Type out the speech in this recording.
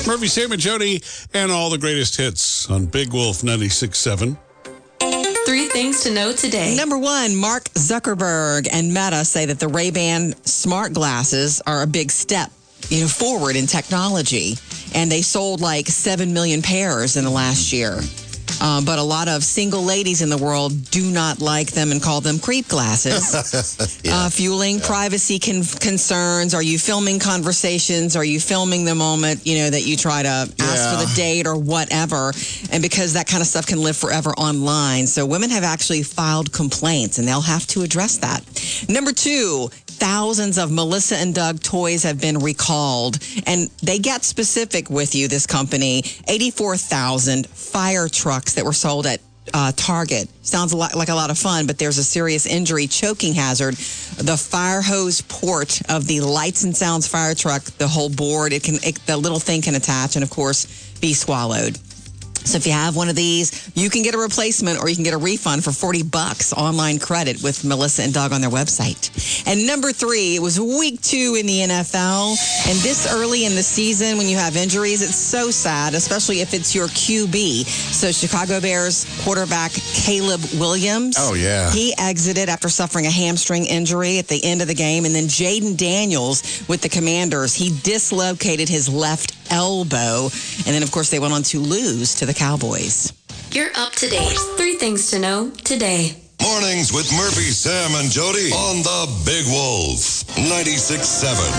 Murphy, Sam, and Jody, and all the greatest hits on Big Wolf 96.7. 3 things to know today. Number 1, Mark Zuckerberg and Meta say that the Ray-Ban smart glasses are a big step, forward in technology. And they sold like 7 million pairs in the last year. But a lot of single ladies in the world do not like them and call them creep glasses. Fueling privacy concerns. Are you filming conversations? Are you filming the moment, that you try to ask for the date or whatever? And because that kind of stuff can live forever online. So women have actually filed complaints, and they'll have to address that. Number 2, thousands of Melissa and Doug toys have been recalled. And they get specific with you, this company. 84,000 fire trucks that were sold at Target. Sounds like a lot of fun, but there's a serious injury, choking hazard. The fire hose port of the lights and sounds fire truck, the whole board, the little thing can attach and, of course, be swallowed. So if you have one of these, you can get a replacement or you can get a refund for $40 online credit with Melissa and Doug on their website. And number 3, it was week 2 in the NFL. And this early in the season, when you have injuries, it's so sad, especially if it's your QB. So Chicago Bears quarterback Caleb Williams. Oh, yeah. He exited after suffering a hamstring injury at the end of the game. And then Jaden Daniels with the Commanders, he dislocated his left elbow. And then, of course, they went on to lose to the Cowboys. You're up to date. 3 things to know today. Mornings with Murphy, Sam, and Jody on the Big Wolf 96.7.